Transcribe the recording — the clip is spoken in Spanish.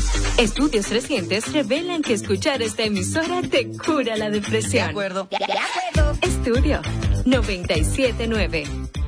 Estudios recientes revelan que escuchar esta emisora te cura la depresión. De acuerdo. Estudio 97.9.